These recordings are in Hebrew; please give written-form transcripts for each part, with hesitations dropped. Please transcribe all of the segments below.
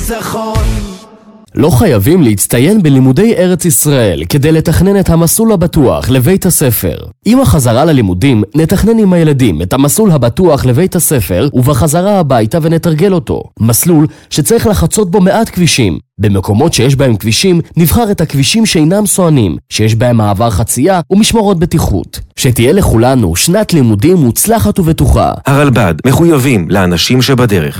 ניצחון. לא חייבים להצטיין בלימודי ארץ ישראל כדי לתכנן את המסלול הבטוח לבית הספר. עם החזרה ללימודים נתכנן עם הילדים את המסלול הבטוח לבית הספר ובחזרה הביתה ונתרגל אותו. מסלול שצריך לחצות בו מעט כבישים. במקומות שיש בהם כבישים נבחר את הכבישים שאינם סוענים, שיש בהם מעבר חצייה ומשמרות בטיחות. שתהיה לכולנו שנת לימודים מוצלחת ובטוחה. הרלב"ד מחויבים לאנשים שבדרך.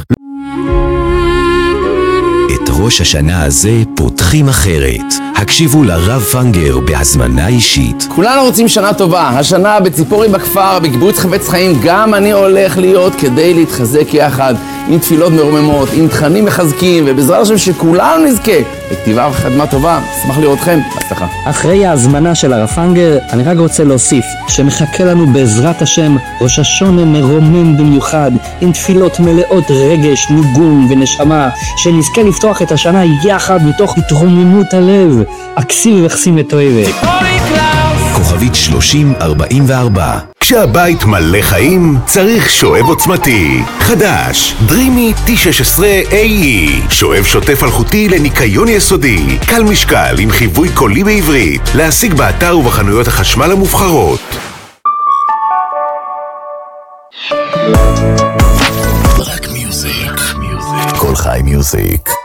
את ראש השנה הזה פותחים אחרת. הקשיבו לרב פנגר בהזמנה אישית. כולנו רוצים שנה טובה. השנה בציפורי בכפר, בקיבוץ חפץ חיים, גם אני הולך להיות כדי להתחזק יחד, עם תפילות מרוממות, עם תכנים מחזקים, ובעזרת השם שכולנו נזכה לכתיבה וחתימה טובה. אשמח לראותכם. בהצלחה. אחרי ההזמנה של הרב פנגר, אני רק רוצה להוסיף שמחכה לנו בעזרת השם ראש השונה מרומם במיוחד, עם תפילות מלאות רגש, ניגון ונשמה, שנזכה לפתוח את השנה יחד מתוך התרוממות הלב. אקסים וחסים את אוהבת. כוכבית 3044. כשהבית מלא חיים, צריך שואב עוצמתי. חדש, דרימי T16AE. שואב שוטף אלחוטי לניקיון יסודי. קל משקל עם חיווי קולי בעברית. להשיג באתר ובחנויות החשמל המובחרות. רק מיוזיק. כל חי מיוזיק.